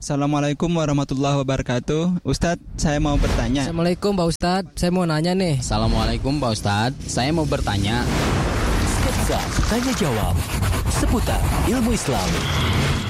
Assalamualaikum warahmatullahi wabarakatuh. Ustadz, saya mau bertanya. Assalamualaikum Pak Ustadz, saya mau nanya nih. Assalamualaikum Pak Ustadz, saya mau bertanya. Sketsa tanya jawab seputar ilmu Islam.